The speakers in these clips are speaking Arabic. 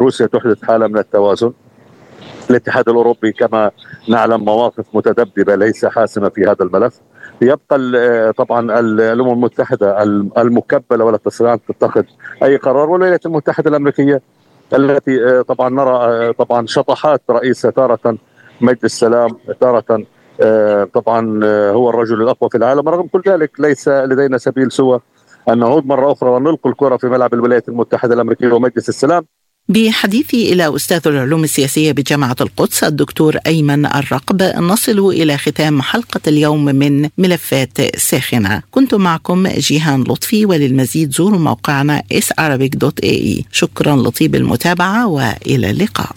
روسيا تحدث حالة من التوازن. الاتحاد الأوروبي كما نعلم مواقف متذبذبة ليس حاسمة في هذا الملف. يبقى طبعا الأمم المتحدة المكبلة ولا تستطيع أن تتخذ أي قرار، والولايات المتحدة الأمريكية التي طبعا نرى طبعا شطحات رئيسة، تارة مجلس السلام، تارة طبعا هو الرجل الأقوى في العالم. رغم كل ذلك ليس لدينا سبيل سوى أن نعود مرة أخرى ونلقي الكرة في ملعب الولايات المتحدة الأمريكية ومجلس السلام. بحديثي إلى أستاذ العلوم السياسية بجامعة القدس الدكتور أيمن الرقب، نصل إلى ختام حلقة اليوم من ملفات ساخنة. كنت معكم جيهان لطفي، وللمزيد زوروا موقعنا sarabic.ae. شكرا لطيب المتابعة وإلى اللقاء.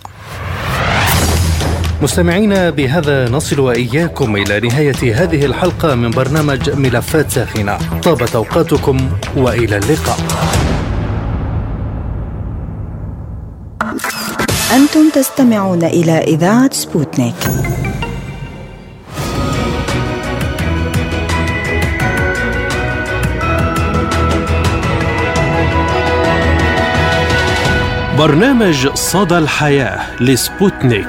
مستمعينا، بهذا نصل وإياكم إلى نهاية هذه الحلقة من برنامج ملفات ساخنة. طابت أوقاتكم وإلى اللقاء. أنتم تستمعون إلى إذاعة سبوتنيك. برنامج صدى الحياة لسبوتنيك.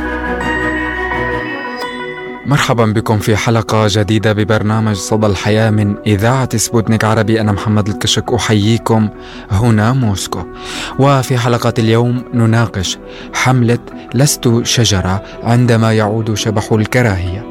مرحبا بكم في حلقة جديدة ببرنامج صدى الحياة من إذاعة سبوتنيك عربي. أنا محمد الكشك أحييكم هنا موسكو. وفي حلقة اليوم نناقش حملة لست شجرة عندما يعود شبح الكراهية.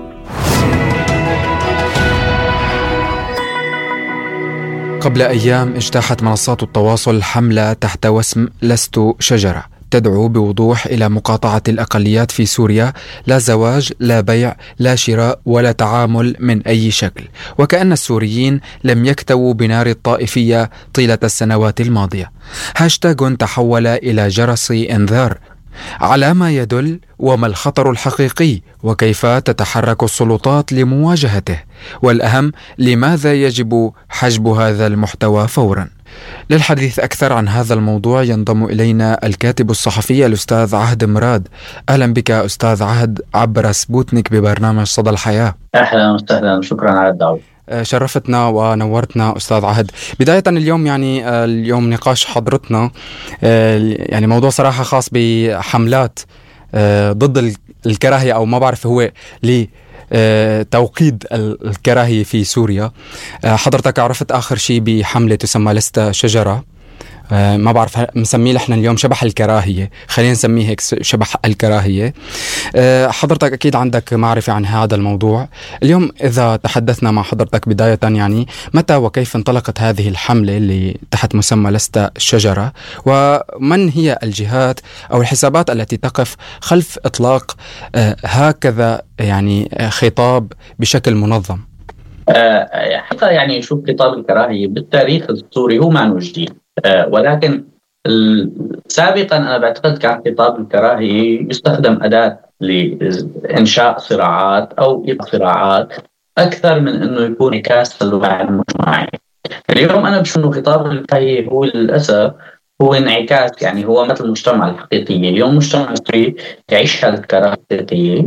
قبل أيام اجتاحت منصات التواصل حملة تحت واسم لست شجرة، تدعو بوضوح إلى مقاطعة الأقليات في سوريا، لا زواج، لا بيع، لا شراء، ولا تعامل من أي شكل، وكأن السوريين لم يكتووا بنار الطائفية طيلة السنوات الماضية. هاشتاغ تحول إلى جرس إنذار. على ما يدل وما الخطر الحقيقي، وكيف تتحرك السلطات لمواجهته، والأهم لماذا يجب حجب هذا المحتوى فورا. للحديث أكثر عن هذا الموضوع ينضم إلينا الكاتب الصحفي الأستاذ عهد مراد. أهلا بك أستاذ عهد عبر سبوتنيك ببرنامج صدى الحياة. أهلا وسهلا، شكرا على الدعوة. شرفتنا ونورتنا أستاذ عهد. بداية اليوم نقاش حضرتنا يعني موضوع صراحة خاص بحملات ضد الكراهية، أو ما بعرف هو توقيد الكراهية في سوريا. حضرتك عرفت آخر شيء بحملة تسمى لست شجرة، ما بعرف مسميه احنا اليوم شبح الكراهية، خلينا نسميه هيك شبح الكراهية. حضرتك أكيد عندك معرفة عن هذا الموضوع. اليوم إذا تحدثنا مع حضرتك بداية، يعني متى وكيف انطلقت هذه الحملة اللي تحت مسمى لست شجرة، ومن هي الجهات أو الحسابات التي تقف خلف إطلاق هكذا يعني خطاب بشكل منظم؟ حقيقة يعني شوف، خطاب الكراهية بالتاريخ السوري هو ما جديد، ولكن سابقا أنا بعتقد كان خطاب الكراهية يستخدم أداة لإنشاء صراعات أو إيقاف صراعات أكثر من أنه يكون انعكاس للوعي المجتمعي. اليوم أنا بشوف أنه خطاب الكراهية هو للأسف هو انعكاس، يعني هو مثل المجتمع الحقيقي. اليوم المجتمع السوري يعيش هذه الكراهية الحقيقية،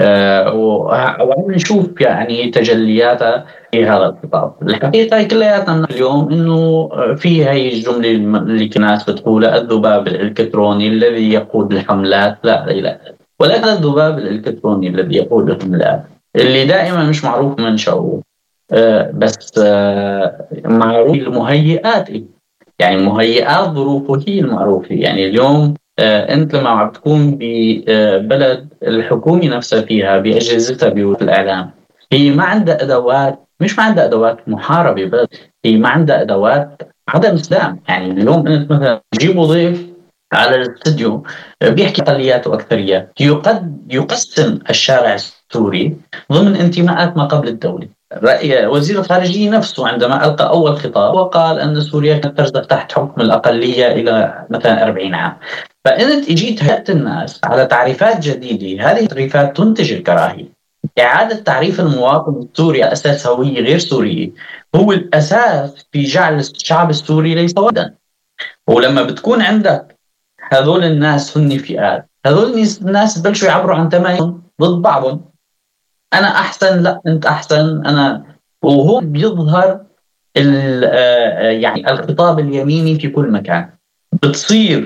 ونشوف يعني تجلياتها في هذا الخطاب. الحقيقة كلياتنا اليوم إنه في هاي الجملة اللي الناس بتقولها، الذباب الإلكتروني الذي يقود الحملات. لا، ولكن الذباب الإلكتروني الذي يقود الحملات اللي دائما مش معروف منشأه، بس معروف المهيئات، يعني مهيئات ظروفه هي المعروفة. يعني اليوم أنت لما عم تكون ببلد الحكومة نفسها فيها بأجهزتها بوسائل الإعلام، هي ما عندها أدوات، مش ما عندها أدوات محاربة، بس هي ما عندها أدوات عدم إسلام. يعني اليوم أنت مثلا تجيبوا ضيف على الاستديو بيحكي أقليات وأكثريات، يقسم الشارع السوري ضمن انتماءات ما قبل الدولة. رأي وزير الخارجية نفسه عندما ألقى أول خطاب وقال أن سوريا كانت ترزق تحت حكم الأقلية إلى مثلا 40 عام. فأنت إجيت هيئة الناس على تعريفات جديدة، هذه التعريفات تنتج الكراهية. إعادة تعريف المواطن السوري على أساس هوية غير سورية هو الأساس في جعل الشعب السوري ليس وحدا. ولما بتكون عندك هذول الناس هن فئات، هذول الناس بلشوا يعبروا عن تمايز ضد بعضهم، أنا أحسن، لا أنت أحسن، أنا، وهو بيظهر يعني الخطاب اليميني في كل مكان. بتصير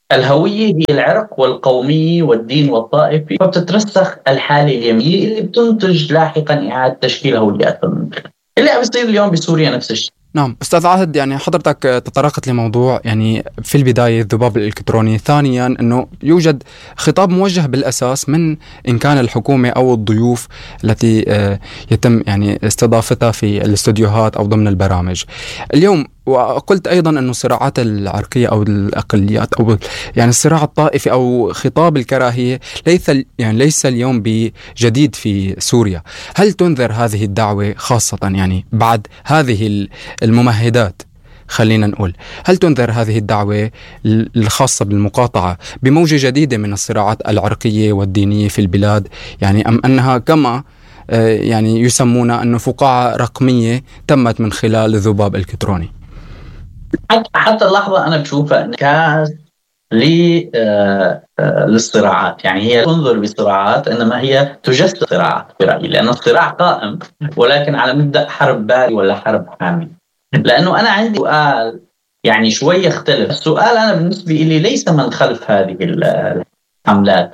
الهوية هي العرق والقومية والدين والطائفة، فبتترسخ الحالة اليمينية اللي بتنتج لاحقا إعادة تشكيل هويات المنطقة، اللي عم بيصير اليوم بسوريا نفس الشيء. نعم أستاذ عاهد، يعني حضرتك تطرقت لموضوع يعني في البداية الذباب الإلكتروني، ثانيا أنه يوجد خطاب موجه بالأساس من إن كان الحكومة أو الضيوف التي يتم يعني استضافتها في الاستوديوهات أو ضمن البرامج اليوم. وقلت أيضا أنه الصراعات العرقية أو الأقليات أو يعني الصراع الطائفي أو خطاب الكراهية ليس اليوم بجديد في سوريا. هل تنذر هذه الدعوة خاصة يعني بعد هذه الممهدات، خلينا نقول، هل تنذر هذه الدعوة الخاصة بالمقاطعة بموجة جديدة من الصراعات العرقية والدينية في البلاد، يعني أم أنها كما يعني يسمونها أنه فقاعة رقمية تمت من خلال الذباب الإلكتروني؟ حتى اللحظة أنا بشوفها انعكاس للصراعات، يعني هي تنظر بصراعات إنما هي تجسد صراعات برأيي، لأن الصراع قائم ولكن على مبدأ حرب باري ولا حرب حامي. لأنه أنا عندي سؤال يعني شوي يختلف. السؤال أنا بالنسبة لي ليس من خلف هذه الحملات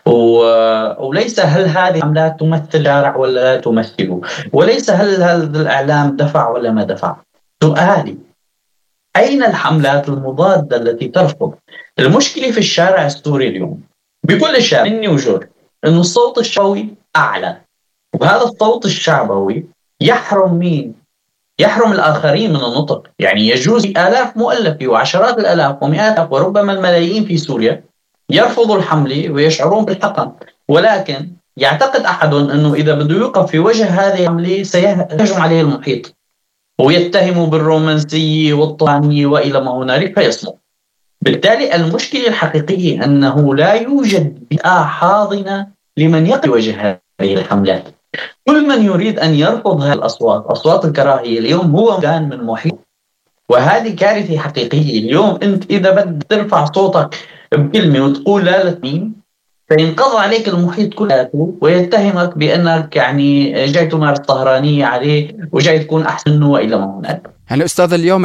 وليس هل هذه الحملات تمثل شارع ولا لا تمثله، وليس هل هذا الإعلام دفع ولا ما دفع. سؤالي أين الحملات المضادة التي ترفض؟ المشكلة في الشارع السوري اليوم بكل الشارع مني وجور إنه الصوت الشعبوي أعلى، وهذا الصوت الشعبوي يحرم مين؟ يحرم الآخرين من النطق. يعني يجوز آلاف مؤلفة وعشرات الآلاف ومئات وربما الملايين في سوريا يرفضوا الحملة ويشعرون بالحقن، ولكن يعتقد أحدهم أنه إذا بده يوقف في وجه هذه الحملة سيهجم عليه المحيط ويتهموا بالرومانسية والطعانية وإلى ما هنالك فيصمت. بالتالي المشكلة الحقيقية أنه لا يوجد بيئة حاضنة لمن يقف وجه هذه الحملات. كل من يريد أن يرفض هذه الأصوات، أصوات الكراهية، اليوم هو كان من محيط، وهذه كارثة حقيقية. اليوم أنت إذا بدك ترفع صوتك بكلمة وتقول لا للدين فينقض عليك المحيط كله ويتهمك بأنك يعني جاي تمارس طهرانية عليه وجاي تكون أحسن منه وإلى ما هنالك. يعني أستاذ اليوم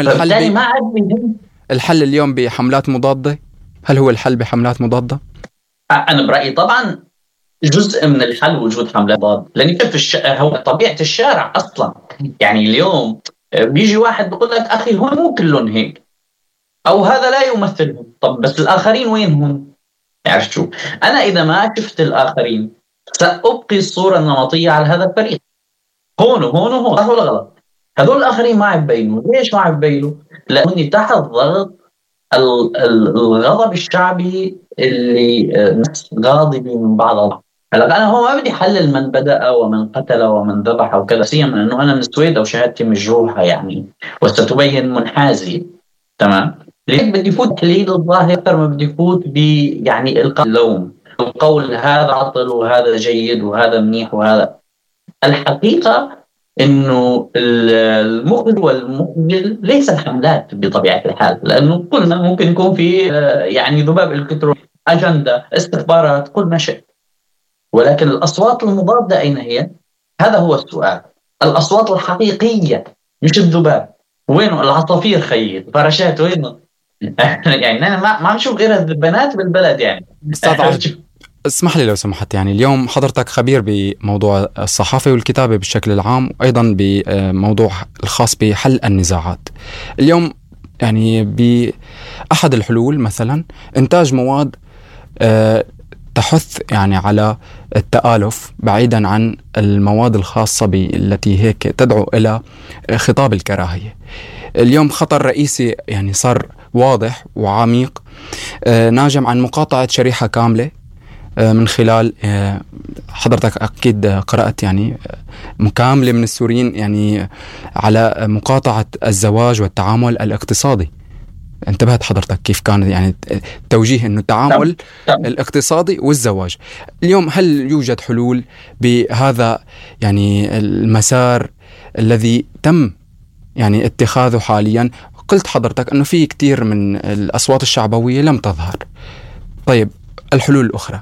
الحل اليوم بحملات مضادة، هل هو الحل بحملات مضادة؟ أنا برأيي طبعا جزء من الحل وجود حملات مضادة، لأن كيف هو طبيعة الشارع أصلا. يعني اليوم بيجي واحد بيقول لك أخي هو مو كلهم هيك أو هذا لا يمثلهم، طب بس الآخرين وينهم؟ عرفت شو؟ أنا إذا ما شفت الآخرين سأبقي الصورة النمطية على هذا الفريق. هون صح ولا غلط؟ هذول الآخرين ما عبينوا. ليش ما عبينوا؟ لأني تحت ضغط الغضب الشعبي اللي ناس غاضبين من بعض. هلا أنا هو ما بدي حلل من بدأ ومن قتل ومن ذبح وكذا، سيما أنه أنا من السويد وشهادتي مجروحة يعني وستبين منحازي. تمام؟ ليش بدي فوت تحليل الظاهر أكثر ما بدي فوت يعني إلقاء اللوم وقول هذا عطل وهذا جيد وهذا منيح وهذا. الحقيقة إنه المخرج والمخجل ليس الحملات بطبيعة الحال، لأنه قلنا ممكن يكون في يعني ذباب إلكتروني، أجندة، استخبارات، كل ما شئت، ولكن الأصوات المضادة أين هي؟ هذا هو السؤال. الأصوات الحقيقية مش الذباب. وينه العصافير خيط فراشات وينه؟ يعني أنا ما نشوف غير الذبانات بالبلد. يعني اسمح لي لو سمحت، يعني اليوم حضرتك خبير بموضوع الصحافة والكتابة بالشكل العام وأيضا بموضوع الخاص بحل النزاعات. اليوم يعني بأحد الحلول مثلا إنتاج مواد تحث يعني على التآلف بعيدا عن المواد الخاصة التي هيك تدعو إلى خطاب الكراهية. اليوم خطر رئيسي يعني صار واضح وعميق ناجم عن مقاطعة شريحة كاملة من خلال حضرتك أكيد قرأت يعني مكاملة من السوريين يعني على مقاطعة الزواج والتعامل الاقتصادي. انتبهت حضرتك كيف كان يعني توجيه انه التعامل الاقتصادي والزواج. اليوم هل يوجد حلول بهذا يعني المسار الذي تم يعني اتخاذه حاليا؟ قلت حضرتك انه في كتير من الاصوات الشعبوية لم تظهر. طيب الحلول الاخرى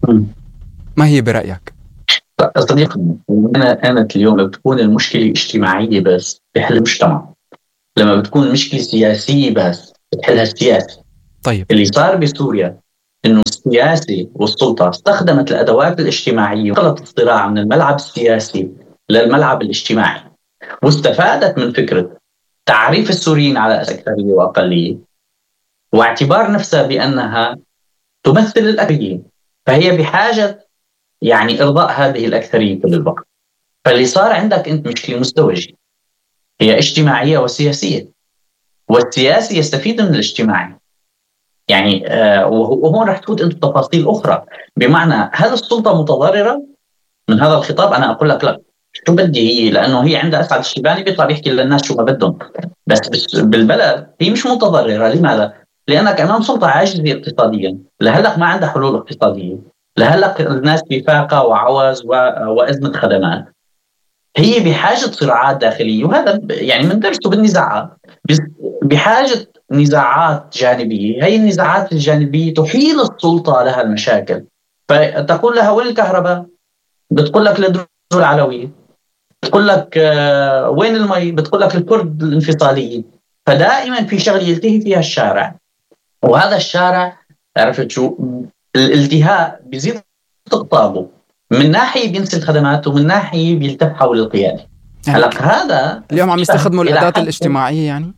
ما هي برأيك؟ صديقي أنا اليوم لما بتكون المشكلة اجتماعية بس بحل المجتمع، لما بتكون مشكلة سياسية بس بتحلها السياسة، طيب، اللي صار بسوريا إنه السياسي والسلطة استخدمت الأدوات الاجتماعية وخلت الصراع من الملعب السياسي للملعب الاجتماعي، واستفادت من فكرة تعريف السوريين على أكثرية وأقلية واعتبار نفسها بأنها تمثل الأكثرية، فهي بحاجة يعني إرضاء هذه الأكثرية كل الوقت. فاللي صار عندك أنت مشكلة مزدوجة، هي اجتماعية وسياسية، والسياسي يستفيد من الاجتماعي. يعني وهون رح تفوت أنت تفاصيل أخرى، بمعنى هل السلطة متضررة من هذا الخطاب؟ أنا أقول لك لا، شو بدي هي، لأنه هي عندها أسعد الشيباني بيطلع بيحكي للناس شو ما بدهم، بس بالبلد هي مش متضررة. لماذا؟ لأنك أمام سلطة عاجزة اقتصاديا، لهلق ما عندها حلول اقتصادية، لهلق الناس بفاقة وعوز وأزمة خدمات، هي بحاجة صراعات داخلية، وهذا يعني من درسه بالنزاعات، بحاجة نزاعات جانبية. هي النزاعات الجانبية تحيل السلطة لها المشاكل، فتقول لها وين الكهرباء؟ بتقول لك لدروز العلوية. بتقول لك وين المي؟ بتقول لك الكرد الانفصاليين. فدائما في شغل يلتهي فيها الشارع، وهذا الشارع عرفت شو الالتهاء بيزيد اقطابه، من ناحية بينسي الخدمات ومن ناحية بيلتف حول القيادة. هلا هذا اليوم عم يستخدموا الأداة الاجتماعية يعني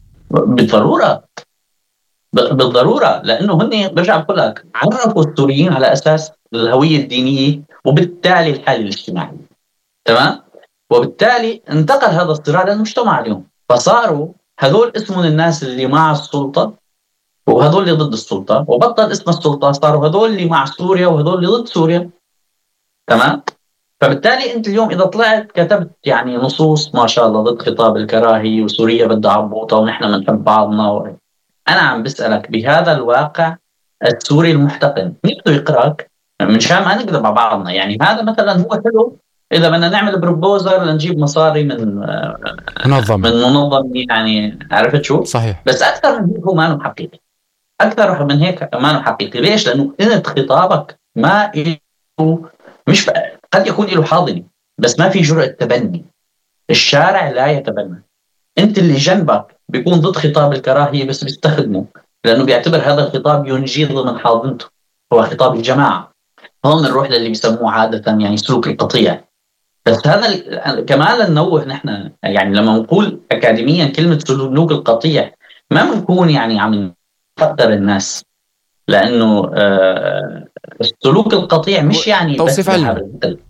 بالضرورة، لأنه هن برجع بقول لك عرفوا السوريين على أساس الهوية الدينية وبالتالي الحالة الاجتماعية، تمام؟ وبالتالي انتقل هذا الصراع للمجتمع اليوم، فصاروا هذول اسمهم الناس اللي مع السلطة وهذول اللي ضد السلطة، وبطل اسم السلطة، صاروا هذول اللي مع سوريا وهذول اللي ضد سوريا، تمام؟ فبالتالي أنت اليوم إذا طلعت كتبت يعني نصوص ما شاء الله ضد خطاب الكراهية وسوريا بدها عبوطة ونحن بنحب بعضنا أنا عم بسألك بهذا الواقع السوري المحتقن مين بده يقرأك؟ من شان ما نقدر مع بعضنا. يعني هذا مثلا هو حلو إذا بدنا نعمل بروبوزر لنجيب مصاري من منظمة يعني، عرفت شو؟ صحيح. بس أكثر من هيك هو ما حقيقي، أكثر من هيك ما حقيقي. ليش؟ لأنه أنت خطابك ما مش قد يكون له حاضنة بس ما في جرأة تبني. الشارع لا يتبنى، أنت اللي جنبك بيكون ضد خطاب الكراهية بس بيستخدمه لأنه بيعتبر هذا الخطاب ينجي ضمن حاضنته، هو خطاب الجماعة. هون نروح للي بيسموه عادة يعني سلوك القطيع. بس هذا كمان لننوه نحن يعني لما نقول أكاديميا كلمة سلوك القطيع ما بنكون يعني عم نقدر الناس، لأنه السلوك القطيع مش يعني توصيف علمي،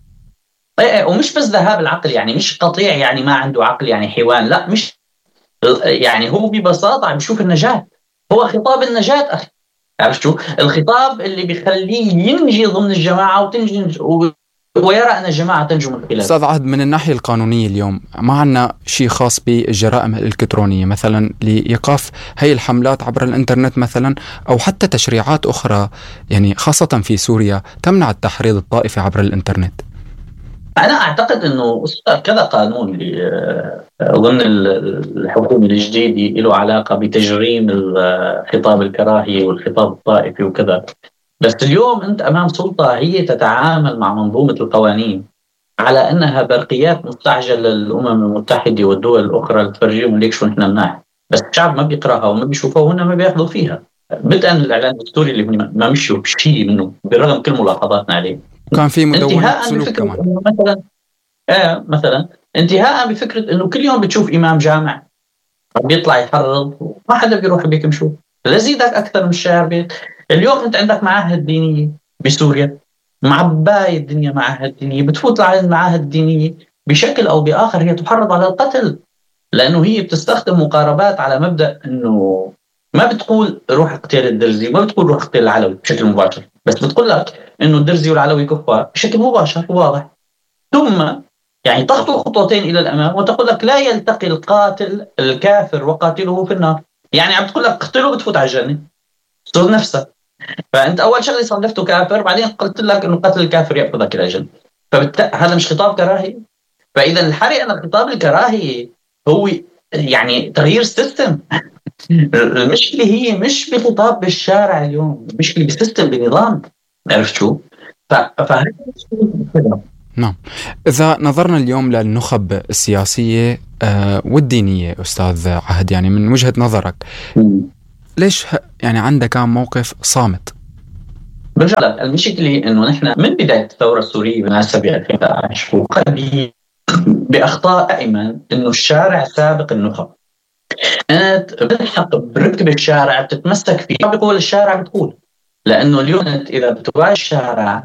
ومش بس ذهاب العقل، يعني مش قطيع يعني ما عنده عقل يعني حيوان، لا مش يعني هو ببساطة عم يشوف النجاة، هو خطاب النجاة أخي، عرفت شو؟ الخطاب اللي بيخليه ينجي ضمن الجماعة وتنجي ويرى أن الجماعة تنجو من خلاله. أستاذ عهد، من الناحية القانونية اليوم ما عنا شيء خاص بالجرائم الإلكترونية مثلا لإيقاف هي الحملات عبر الإنترنت مثلا، أو حتى تشريعات أخرى يعني خاصة في سوريا تمنع التحريض الطائفي عبر الإنترنت؟ أنا أعتقد أنه كذا قانون ضمن الحكومة الجديدة له علاقة بتجريم الخطاب الكراهي والخطاب الطائفي وكذا، بس اليوم أنت أمام سلطة هي تتعامل مع منظومة القوانين على أنها برقيات مستعجلة للأمم المتحدة والدول الأخرى لتفرجيهم ليك شو نحن مناح، بس الشعب ما بيقرأها وما بيشوفها وهنا ما بيأخذوا فيها. بدءا من الإعلان الدستوري اللي ما مشوا بشيء منه برغم كل ملاحظاتنا عليه. كان في مدونة سلوك كمان مثلا انتهاء بفكرة أنه كل يوم بتشوف إمام جامع بيطلع يحرض وما حدا بيروح بيك مشوف لزيدك أكثر من الشعر بيت. اليوم أنت عندك معاهد دينية بسوريا، معباية الدنيا معاهد دينية، بتفوت على المعاهد الدينية بشكل أو بآخر هي تحرض على القتل، لأنه هي بتستخدم مقاربات على مبدأ أنه ما بتقول روح اقتل الدرزي، ما بتقول روح اقتل العلوي بشكل مباشر، بس بتقول لك أنه الدرزي والعلوي كفار بشكل مباشر واضح، ثم يعني تخطو خطوتين إلى الأمام وتقول لك لا يلتقي القاتل الكافر وقاتله في النار، يعني عم تقول لك قتله بتفوت على الجنة صور نفسه. فأنت أول شغلة صنفته كافر بعدين قلت لك أنه قتل الكافر يأخذك إلى الجنة، هذا مش خطاب كراهي؟ فإذا الحري أن الخطاب الكراهي هو يعني تغيير سيستم. المشكلة هي مش بخطاب بالشارع اليوم، المشكلة بسيستم بنظام، عرفت شو؟ نعم. إذا نظرنا اليوم للنخب السياسية والدينية أستاذ عهد، يعني من وجهة نظرك ليش يعني عنده كان موقف صامت؟ برجع لك المشكلة إنه نحن من بداية الثورة السورية بالمناسبة 2011 وقبل بأخطاء دائما إنه الشارع سابق النخب. أنت بتلحق بركب الشارع بتتمسك فيه، بقول الشارع بتقول، لأنه اليوم أنت إذا بتواجه الشارع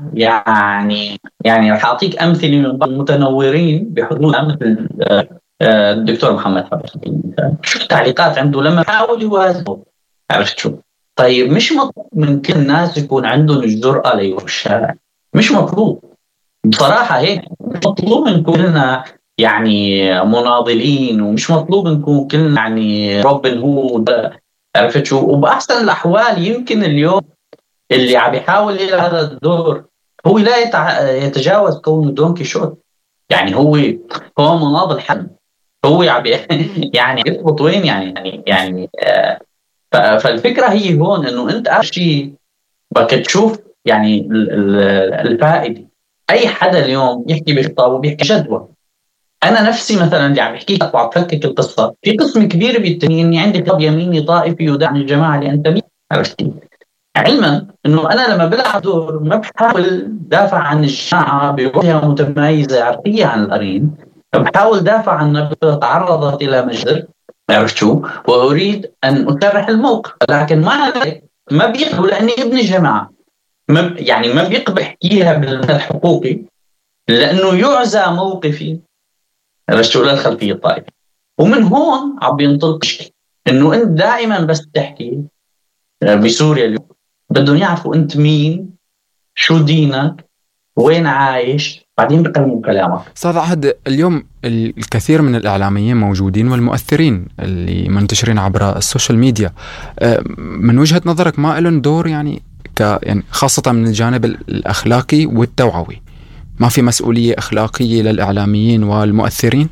يعني رح أعطيك أمثلة من بعض المتنورين بحدود مثل الدكتور محمد حافظ، شوف تعليقات عنده لما حاول يوازنه. عرفت شو؟ طيب مش مطلوب من كل الناس يكون عندهم الجرأة ليوقفوا الشارع، مش مطلوب بصراحة هيك. مطلوب نكون كلنا يعني مناضلين، ومش مطلوب نكون كلنا يعني روبن هود. عرفت شو؟ وبأحسن الأحوال يمكن اليوم اللي عم يحاول إلى هذا الدور هو لا يتجاوز كونه دون كيشوت. يعني هو مناضل حل، هو يعني يضبط وين يعني فالفكرة هي هون إنه أنت آخر شيء بدك تشوف يعني الفائدة. أي حدا اليوم يحكي بخطاب وبيحكي جدوى. أنا نفسي مثلا اللي عم بحكي لك وعم بفكك القصة، في قسم كبير بيتني إني عندي خطاب يميني طائفي يدعم الجماعة اللي أنتمي. عرفت؟ علما إنه أنا لما بلعب دور ما بحاول دافع عن الجماعة بوجهة متميزة عرقية عن الآخرين، بحاول دافع عن نفسي تعرضت إلى مجزر. عرفت شو؟ وأريد أن أشرح الموقف، لكن مع ذلك ما بيقبل لأني ابن جماعة، ما بيقبل يحكيها بالحقوقي لأنه يعزى موقفي. عرفت شو؟ للخلفية الطائفية. ومن هون عم بينطلق شيء إنه أنت دائما بس تحكي بسوريا اليوم بدهم يعرفوا أنت مين، شو دينك، وين عايش، بعدين بيقيموا كلامك. أستاذ عهد، اليوم الكثير من الإعلاميين موجودين والمؤثرين اللي منتشرين عبر السوشيال ميديا، من وجهة نظرك ما لهم دور يعني خاصة من الجانب الأخلاقي والتوعوي؟ ما في مسؤولية أخلاقية للإعلاميين والمؤثرين؟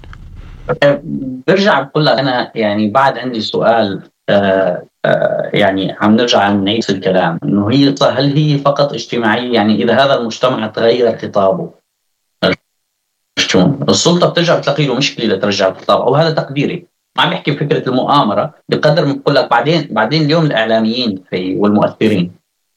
برجع بقول لك أنا يعني بعد عندي سؤال. يعني عم نرجع نعيد الكلام إنه هل هي فقط اجتماعية؟ يعني إذا هذا المجتمع تغير خطابه، السلطة بترجع بتلاقي له مشكلة لترجع الخطاب، أو هذا تقديري. ما عم بحكي بفكرة المؤامرة بقدر ما بقول لك بعدين اليوم الإعلاميين والمؤثرين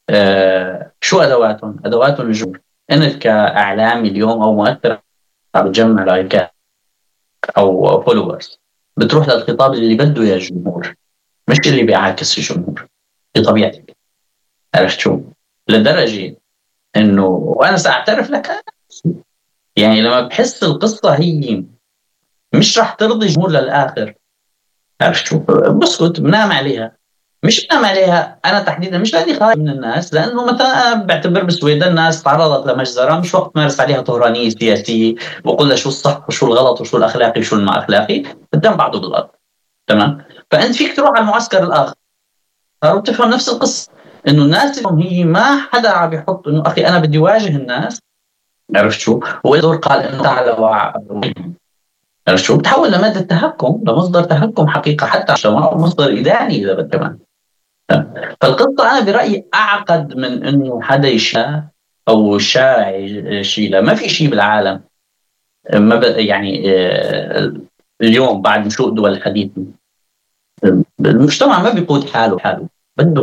شو أدواتهم الجمهور. أنت كإعلامي اليوم أو مؤثر عم تجمع لايكات أو فولورز، بتروح للخطاب اللي بده يا الجمهور، مش اللي بيعاكس الجمهور بطبيعتك. عرفت شو؟ لدرجة إنه وأنا سأعترف لك يعني لما بحس القصة هي مش رح ترضي الجمهور للآخر، عرفت شو؟ بسكت، بنام عليها. مش بنام عليها أنا تحديدا، مش لأني خايف من الناس، لأنه مثلا بعتبر بالسويدن الناس تعرضت لمجزرة، مش وقت مارس عليها طهرانية سياسية وقول لها شو الصح وشو الغلط وشو الأخلاقي وشو الما أخلاقي، قدام بعضه بالأرض. تمام؟ فأنت فيك تروح على المعسكر الآخر وتفهم نفس القصة، إنه الناس اليوم هي ما حدا عم يحط إنه أخي أنا بدي واجه الناس. عرفت شو؟ ويدور قال إنه تعال عرفت شو؟ بتحول لمادة تهكم، لمصدر تهكم حقيقة، حتى مصدر إداني إذا بدك كمان. فالقصة أنا برأيي أعقد من إنه حدا يشاء أو الشارع يشيله. ما في شيء بالعالم ما يعني اليوم بعد نشوء الدول الحديثة المجتمع ما بيقود حاله، بده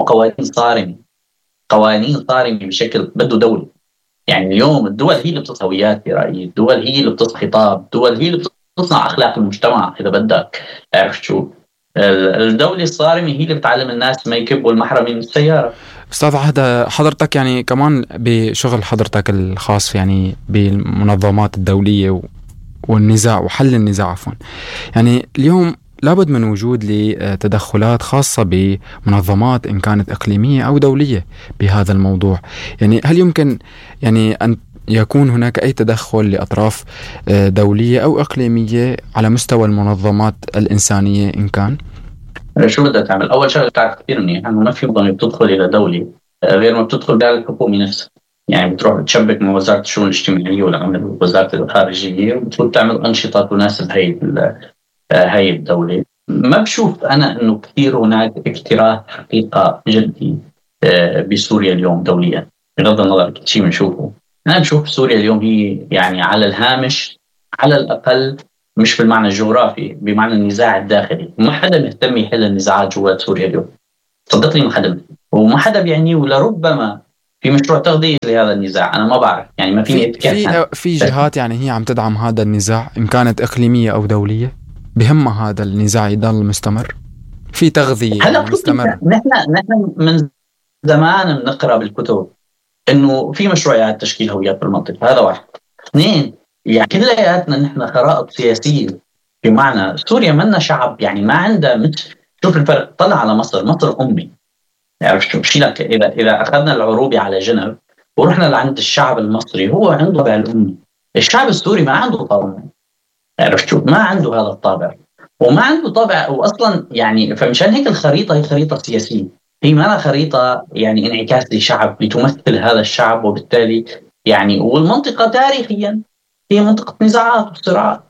قوانين صارمة بشكل، بده دولة. يعني اليوم الدول هي اللي بتصنع هويات برأيي، الدول هي اللي بتصنع خطاب، الدول هي اللي بتصنع أخلاق المجتمع إذا بدك. عرفت شو؟ الدولة الصارمة هي اللي بتعلم الناس ما يكبوا المحرمين من السيارة. أستاذ عهد، حضرتك يعني كمان بشغل حضرتك الخاص يعني بالمنظمات الدولية والنزاع وحل النزاع عفوا، يعني اليوم لابد من وجود لتدخلات خاصة بمنظمات إن كانت إقليمية أو دولية بهذا الموضوع. يعني هل يمكن يعني أن يكون هناك أي تدخل لأطراف دولية أو إقليمية على مستوى المنظمات الإنسانية إن كان؟ شو بدها تعمل؟ أول شغلة تعرف كثير منيح أنه ما في منظمة بتدخل إلى دولة غير ما بتدخل بها الحكومة نفسها. يعني بتروح تشبك مع وزارة الشؤون الاجتماعية والعمل ووزارة الخارجية وبتروح تعمل أنشطة تناسب هاي الدولة. ما بشوف أنا أنه كثير هناك اكتراث حقيقة جدي بسوريا اليوم دوليا، بغض النظر كل شيء بنشوفه. أنا بشوف سوريا اليوم هي يعني على الهامش على الأقل، مش بالمعنى الجغرافي، بمعنى النزاع الداخلي. ما حدا مهتم يحل النزاعات جوات سوريا اليوم. صدقني ما حدا، وما حدا بيعني، ولربما في مشروع تغذية لهذا النزاع. أنا ما بعرف، يعني ما فيني أتكلم. في جهات يعني هي عم تدعم هذا النزاع، إن كانت إقليمية أو دولية، بهمها هذا النزاع يضل مستمر، في تغذية هلا يعني مستمرة. نحن من زمان بنقرأ بالكتب إنه في مشروعات تشكيل هويات في المنطقة. هذا واحد. اثنين، يعني كلياتنا نحن خرائط سياسية، بمعنى سوريا منا شعب يعني ما عنده شوف الفرق. طلع على مصر أمي، يعني شو بشيلك إذا أخذنا العروبي على جنب ورحنا لعند الشعب المصري، هو عنده طابع الأمي. الشعب السوري ما عنده طابع، عرفت شو؟ ما عنده هذا الطابع، وما عنده طابع. وأصلا يعني فمشان هيك الخريطة هي خريطة سياسية، هي ما خريطة يعني انعكاس لشعب لتمثل هذا الشعب. وبالتالي يعني والمنطقة تاريخيا هي منطقة نزاعات وصراعات،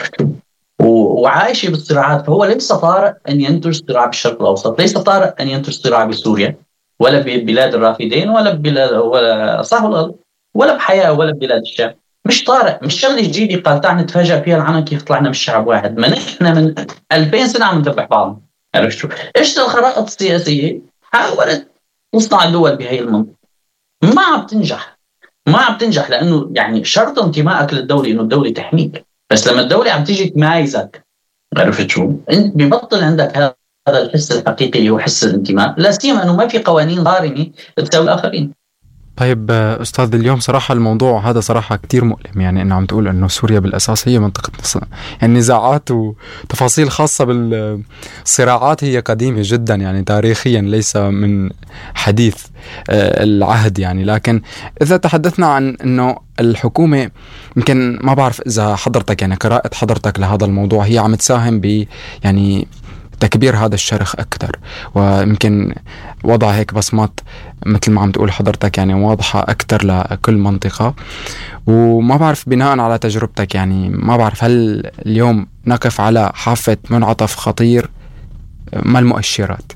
وعايشة بالصراعات. فهو ليس طارئ أن ينتج صراع بالشرق الأوسط، ليس طارئ أن ينتج صراع بسوريا ولا ببلاد الرافدين ولا ببلاد ولا صح ولا بحياة ولا ببلاد الشام. مش طارئ، مش شغله جديده قال تعال نتفاجأ فيها العالم كيف طلعنا مش شعب واحد. ما نحن من 2000 سنة عم نذبح بعض. عرفت شو؟ ايش الخرائط السياسية حاولت تصنع دول بهي المنطقة، ما عم تنجح لأنه يعني شرط انتمائك للدولة إنه الدولة تحميك. بس لما الدولة عم تيجي تمايزك، عرفت شو؟ انت ببطل عندك هذا الحس الحقيقي اللي هو حس الانتماء، لا سيما انه ما في قوانين صارمة تساوي الاخرين. طيب أستاذ، اليوم صراحة الموضوع هذا صراحة كتير مؤلم، يعني إنه عم تقول إنه سوريا بالأساس هي منطقة يعني نزاعات وتفاصيل خاصة بالصراعات هي قديمة جدا، يعني تاريخيا ليس من حديث العهد يعني. لكن إذا تحدثنا عن إنه الحكومة، يمكن ما بعرف إذا حضرتك يعني قراءة حضرتك لهذا الموضوع هي عم تساهم ب يعني تكبير هذا الشرخ أكثر، ويمكن وضع هيك بصمات مثل ما عم تقول حضرتك يعني واضحة أكثر لكل منطقة. وما بعرف بناء على تجربتك، يعني ما بعرف هل اليوم نقف على حافة منعطف خطير؟ ما المؤشرات؟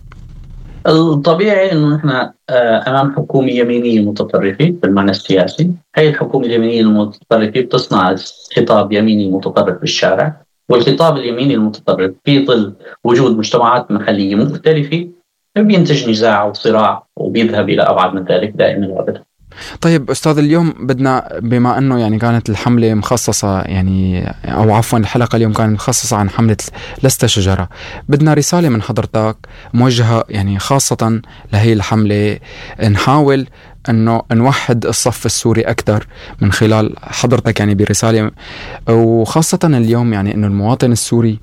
الطبيعي انه نحن امام حكومه يمينيه متطرفه بالمعنى السياسي. هي الحكومه اليمينيه المتطرفه بتصنع خطاب يميني متطرف بالشارع، والخطاب اليميني المتطرف في ظل وجود مجتمعات محليه مختلفه بينتج نزاع وصراع وبيذهب الى ابعد من ذلك دائما وابدا. طيب أستاذ، اليوم بدنا بما أنه يعني كانت الحملة مخصصة يعني أو عفوا الحلقة اليوم كانت مخصصة عن حملة لست شجرة، بدنا رسالة من حضرتك موجهة يعني خاصة لهي الحملة، نحاول أنه نوحد الصف السوري أكثر من خلال حضرتك يعني برسالة. وخاصة اليوم يعني أنه المواطن السوري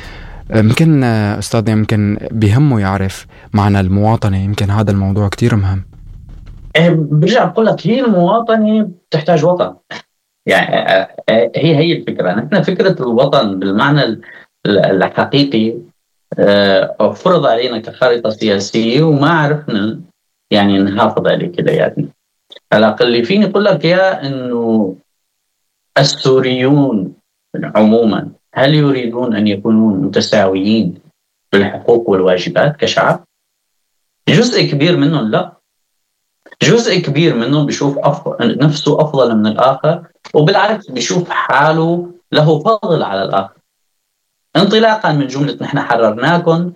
يمكن أستاذ يمكن بهمه يعرف معنى المواطنة، يمكن هذا الموضوع كتير مهم. برجع بقول لك هي المواطنة بتحتاج وطن، يعني هي الفكرة. نحن فكرة الوطن بالمعنى الحقيقي فرض علينا كخارطة سياسية وما عرفنا يعني نحافظ عليه كلياتنا. على الأقل اللي فيني أقول لك إياه إنه السوريون عموما هل يريدون أن يكونوا متساويين بالحقوق والواجبات كشعب؟ جزء كبير منهم لا، جزء كبير منهم بيشوف نفسه أفضل من الآخر، وبالعكس بيشوف حاله له فضل على الآخر، انطلاقا من جملة نحن حررناكم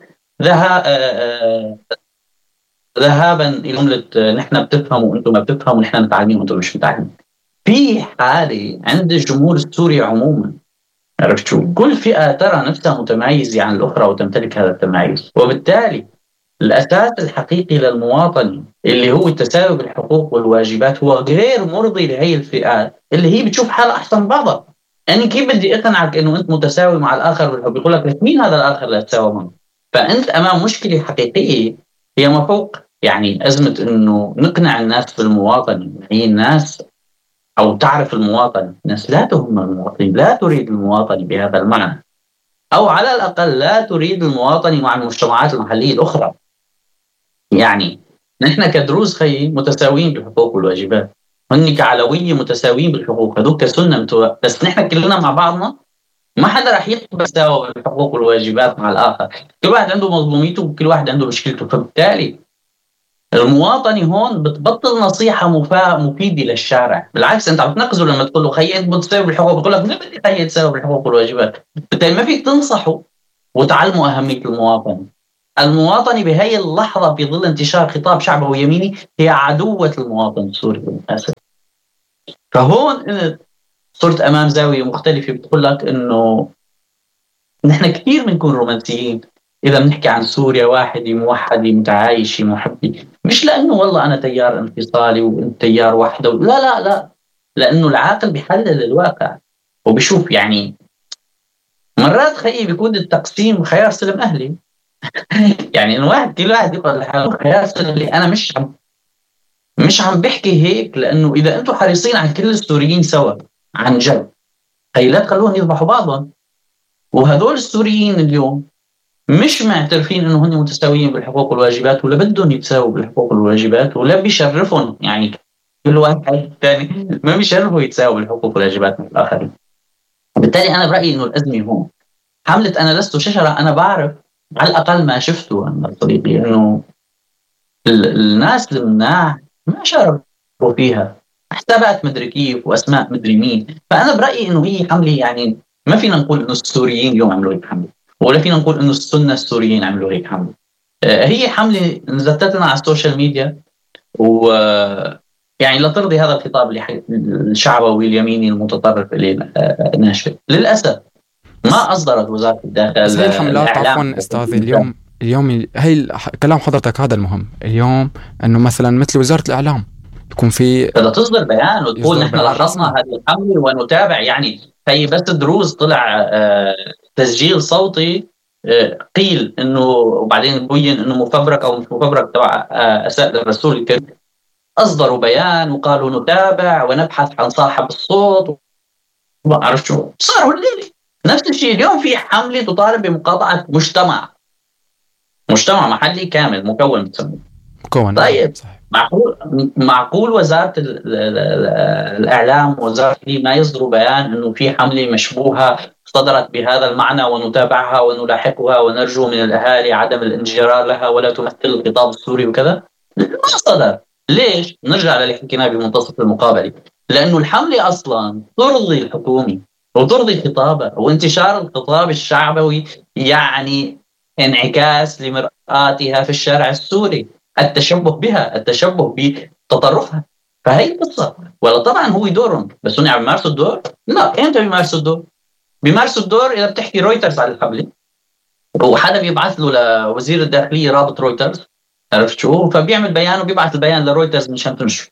ذهابا إلى جملة نحن بتفهموا وأنتم ما بتفهموا، نحن متعلمين وأنتم مش متعلمين. في حالة عند الجمهور السوري عموما، عرفت شو؟ كل فئة ترى نفسها متميزة عن الأخرى وتمتلك هذا التميز، وبالتالي الأساس الحقيقي للمواطن اللي هو التساوي بالحقوق والواجبات هو غير مرضي لهي الفئات اللي هي بتشوف حالها أحسن من بعضها. يعني كيف بدي أقنعك إنه أنت متساوي مع الآخر؟ بيقول لك مين هذا الآخر لا تساوي معه؟ فأنت أمام مشكلة حقيقية هي مفوق يعني أزمة إنه نقنع الناس بالمواطنة. هي الناس أو تعرف المواطن، الناس لا تهم المواطن، لا تريد المواطن بهذا المعنى، أو على الأقل لا تريد المواطن مع المجتمعات المحلية الأخرى. يعني نحن كدروز خي متساويين بالحقوق والواجبات، هن كعلوية متساويين بالحقوق، هذوك كسنة بس نحن كلنا مع بعضنا ما حدا رح يقبل سوا بالحقوق والواجبات مع الآخر. كل واحد عنده مظلوميته وكل واحد عنده مشكلته. فبالتالي المواطنة هون بتبطل نصيحة مفيدة للشارع، بالعكس أنت عم تنقذه لما تقول له خي أنت بتساوي بالحقوق، بتقول لك ما بدي خي تساوي بالحقوق والواجبات. بالتالي ما فيك تنصحه وتعلمه أهمية المواطنة. المواطنة بهي اللحظة في ظل انتشار خطاب شعبوي يميني هي عدوة المواطن السوري للأسف. فهون أنا صرت أمام زاوية مختلفة بتقول لك إنه نحن كثير بنكون رومانسيين إذا بنحكي عن سوريا واحدة موحدة متعايشة محبة، مش لأنه والله أنا تيار انفصالي وأنت تيار وحده، لا لا لا، لأنه العاقل بيحلل الواقع وبيشوف. يعني مرات خيي بيكون التقسيم خيار سلم أهلي يعني إنه كل واحد يقعد لحاله خيار سلم أهلي. أنا مش عم بحكي هيك، لأنه إذا أنتم حريصين على كل السوريين سوا عن جد، هي لا تخلوهم يذبحوا بعضهم. وهذول السوريين اليوم مش معترفين انه هن متساويين بالحقوق والواجبات، ولا بدهم يتساووا بالحقوق والواجبات، ولا بيشرفهم. يعني كل واحد ثاني ما بيشرفوا يتساووا بالحقوق والواجبات من الاخرين. بالتالي انا برايي انه الازمه هون حمله انا لست شجره. انا بعرف على الاقل ما شفته انا صديقي انه الناس المناح ما شاركوا فيها، حسابات مدري كيف واسماء مدري مين. فانا برايي انه هي حمله، يعني ما فينا نقول انه السوريين اليوم عملوا هيك حمله، ولا فينا نقول انه السنه السوريين عملوا هيك حمله. هي حمله نزلتنا على السوشيال ميديا، و يعني لترضي هذا الخطاب الشعبوي اليميني المتطرف اللي ناشئ. للاسف ما اصدرت وزاره الداخل. بس هي الحملات عفوا استاذي اليوم هي كلام حضرتك هذا المهم اليوم، انه مثلا مثل وزاره الاعلام يكون في بدها تصدر بيان وتقول نحن لاحظنا هذه الحمله ونتابع. يعني هي بس دروز طلع تسجيل صوتي قيل انه، وبعدين بين انه مفبرك او مش مفبرك تبع اساء الرسول الكريم. اصدروا بيان وقالوا نتابع ونبحث عن صاحب الصوت ما اعرف شو صاروا الليله. نفس الشيء اليوم في حمله تطالب بمقاطعه مجتمع محلي كامل مكون طيب صحيح. معقول وزارة الإعلام وزارة ما يصدروا بيان أنه في حملة مشبوهة صدرت بهذا المعنى ونتابعها ونلاحقها ونرجو من الأهالي عدم الانجرار لها ولا تمثل الخطاب السوري وكذا؟ ما صدر. ليش؟ نرجع للي حكيناه بمنتصف المقابلة، لأنه الحملة أصلا ترضي الحكومة وترضي خطابها، وانتشار الخطاب الشعبوي يعني انعكاس لمرآتها في الشارع السوري، التشبه بها، التشبه بتطرفها. فهي القصة. ولا طبعا هو دورهم، بس هم بيمارسوا الدور؟ لا. امتى بيمارسوا الدور؟ بيمارسوا الدور إذا بتحكي رويترز على الحملة وحدا بيبعث له لوزير الداخلية رابط رويترز، عرفت شو؟ فبيعمل بيان وبيبعث البيان لرويترز مشان تنشر.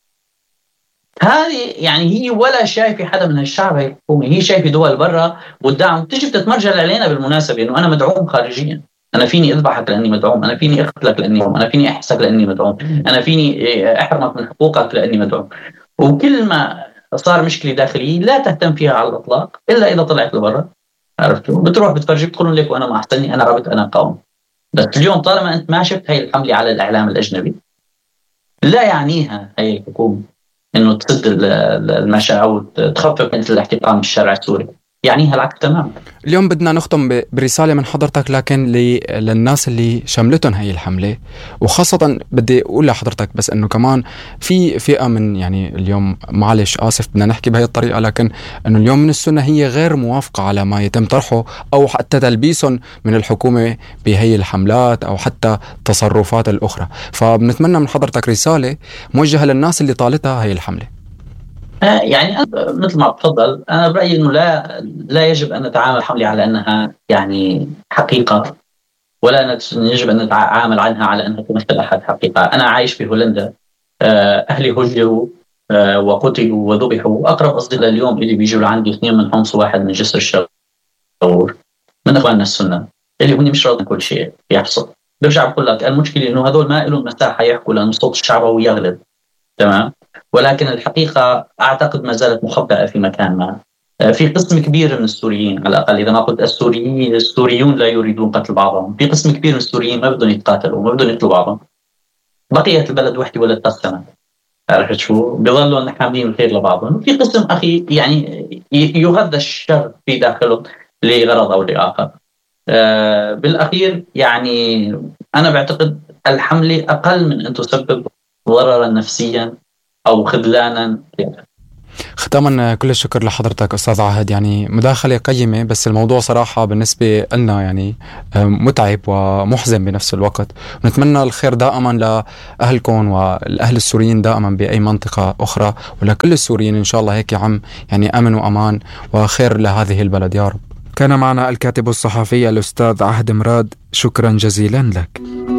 هذه يعني هي ولا شايفة حدا من الشعب، هي الحكومة هي شايفة دول برا والدعم تيجي بتتمرجل علينا بالمناسبة إنه أنا مدعوم خارجيا، أنا فيني أذبحك لأني مدعوم، أنا فيني أقتلك لأني مدعوم، أنا فيني أحسك لأني مدعوم، أنا فيني أحرمك من حقوقك لأني مدعوم. وكل ما صار مشكلة داخلية لا تهتم فيها على الإطلاق إلا إذا طلعت لبرا، عرفت؟ بتروح بتفرجي بتقولون لك وأنا ما أحسني، أنا ربط، أنا قاوم. بس اليوم طالما أنت ما شفت هاي الحملة على الإعلام الأجنبي، لا يعنيها هاي الحكومة إنه تسد المشاع أو تخفف مثل الاحتقان بالشارع السوري، يعنيها العكس تماما. اليوم بدنا نختم برسالة من حضرتك لكن للناس اللي شملتهم هي الحملة، وخاصة بدي أقول لحضرتك بس أنه كمان في فئة من يعني اليوم معلش آسف بدنا نحكي بهي الطريقة، لكن أنه اليوم من السنة هي غير موافقة على ما يتم طرحه أو حتى تلبيسهم من الحكومة بهي الحملات أو حتى تصرفات الأخرى. فبنتمنى من حضرتك رسالة موجهة للناس اللي طالتها هي الحملة. يعني أنا مثل ما تفضل، أنا برأيي إنه لا يجب أن نتعامل حملة على أنها يعني حقيقة، ولا يجب أن نتعامل عنها على أنها تمثل أحد حقيقة. أنا عايش في هولندا، أهلي هجروا وقتلوا وذبحوا. أقرب أصدقاء اليوم اللي بيجوا لعندي 2 من حمص و1 من جسر الشغور من إخواننا السنة اللي هم مش راضين كل شيء يحصل. برجع بقول لك المشكلة إنه هذول ما لهم مساحة يحكوا لأن الصوت الشعبوي يغلب، تمام؟ ولكن الحقيقة أعتقد ما زالت مخبأة في مكان ما. في قسم كبير من السوريين، على الأقل إذا ما قلت السوريون لا يريدون قتل بعضهم، في قسم كبير من السوريين ما بدهم يتقاتلوا وما بدهم يقتلوا بعضهم. بقية البلد وحدي ولا تقسمت، عرفت شو؟ بيظلوا حاملين الخير لبعضهم. في قسم أخي يعني يغذى الشر في داخله لغرض أو لآخر. بالأخير يعني أنا بعتقد الحملة أقل من أن تسبب ضررا نفسيا أو خذلانا. ختاما كل الشكر لحضرتك أستاذ عهد، يعني مداخلة قيمة، بس الموضوع صراحة بالنسبة لنا يعني متعب ومحزن بنفس الوقت. ونتمنى الخير دائما لأهلكم والأهل السوريين دائما بأي منطقة أخرى، ولكل السوريين إن شاء الله هيك عم يعني أمن وأمان وخير لهذه البلد يا رب. كان معنا الكاتب الصحفي الأستاذ عهد مراد، شكرا جزيلا لك.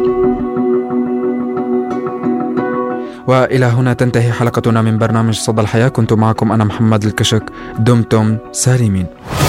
وإلى هنا تنتهي حلقتنا من برنامج صدى الحياة. كنت معكم أنا محمد الكشك، دمتم سالمين.